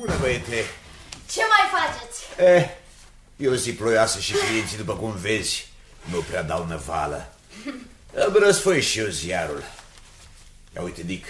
Bună, băiete! Ce mai faceți? E o zi ploioasă și clienții, după cum vezi, nu prea dau năvală. Îmi răsfoi și eu ziarul. Ia uite, Dick,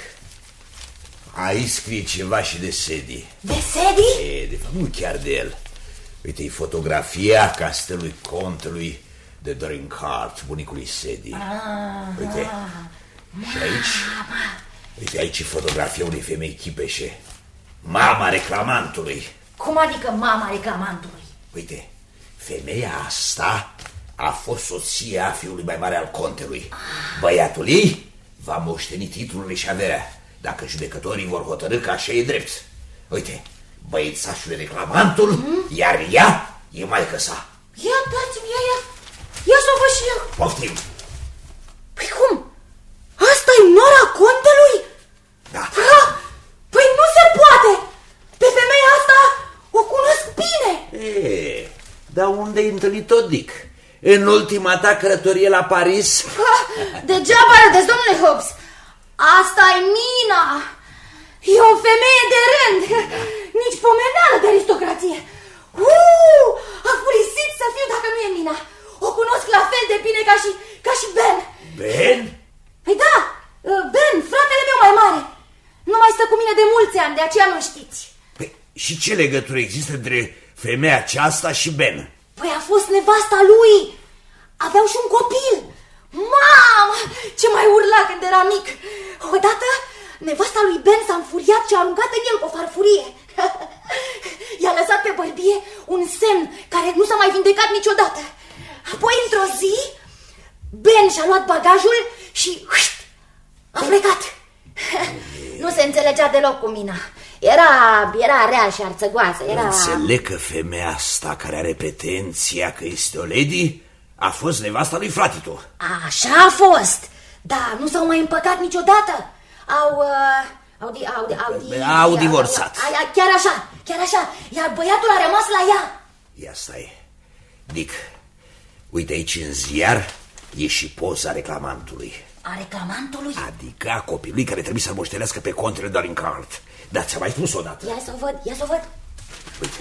aici scrie ceva și de Sadie. De Sadie? De fapt, nu chiar de el. Uite-i fotografia castelului contelui de Dorincourt, bunicului Sadie. Uite, și aici, uite aici e fotografia unei femei chipeșe, mama reclamantului. Cum adică mama reclamantului? Uite, femeia asta a fost soția fiului mai mare al contelui. Băiatul ei va moșteni titlurile și averea, dacă judecătorii vor hotărâ că așa e drept. Uite, băiețașul e reclamantul, iar ea e maică sa. Ia dați-mi, ia să o văd și eu. Poftim. Păi cum? Asta-i nora contelui? Da. Păi nu se poate! Pe femeia asta o cunosc bine. Dar unde-ai întâlnit-o, Dick? În ultima ta călătorie la Paris? Degeaba râdeți, domnule Hobbs. Asta-i Mina. E o femeie de rând. Nici pomeneală de aristocrație. A furisit să fiu dacă nu e Mina. O cunosc la fel de bine ca și Ben. Ben? Păi da, Ben, fratele meu mai mare. Nu mai stă cu mine de mulți ani, de aceea nu știți. Păi, și ce legătură există între femeia aceasta și Ben? Păi a fost nevasta lui. Aveau și un copil. Mamă, ce mai urla când era mic. Odată, nevasta lui Ben s-a înfuriat și a aruncat în el cu o farfurie. I-a lăsat pe bărbie un semn care nu s-a mai vindecat niciodată. Apoi, într-o zi, Ben și-a luat bagajul și a plecat. Nu se înțelegea deloc cu Mina. Era rea și arțăgoasă. Înțeleg că femeia asta care are pretenția că este o lady a fost nevasta lui fratitu. Așa a fost. Dar nu s-au mai împăcat niciodată. Au divorțat. Chiar așa. Iar băiatul a rămas la ea. Ia stai, Dick, uite aici în ziar e și poza reclamantului. A reclamantului? Adică a copilului care trebuie să-l moștenească pe contele Dorincourt. Dar ți-am mai spus odată. Ia să o văd. Uite.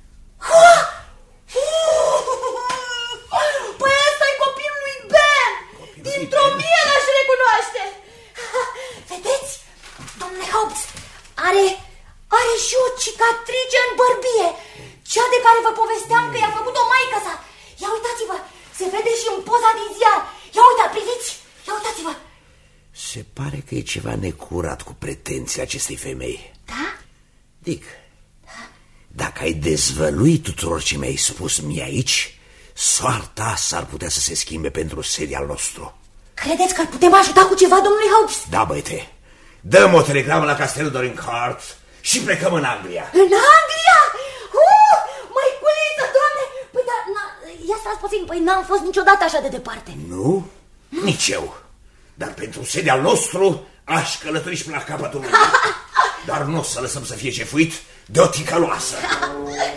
Păi ăsta-i copilul lui Ben. Dintr-o mie l-aș recunoaște. Vedeți, domnule Hobbs, are și o cicatrice în bărbie, cea de care vă povesteam că i-a făcut-o maică sa. Ia uitați-vă, se vede și în poza din ziar. Ia uita, priviți, ia uitați-vă. Se pare că e ceva necurat cu pretențiile acestei femei. Da? Dick, dacă ai dezvălui tuturor ce mi-ai spus mie aici, soarta s-ar putea să se schimbe pentru Sadie al nostru. Credeți că îl putem ajuta cu ceva, domnule Hobbs? Da, băiete, dăm o telegramă la castelul Dorincourt și plecăm în Anglia. În Anglia? Măiculiță, doamne! Păi da, ia stați puțin, păi n-am fost niciodată așa de departe. Nu? Nici eu. Dar pentru Sadie al nostru aș călători și până la capătul lumii. Dar nu o să lăsăm să fie cefuit de o ticăloasă.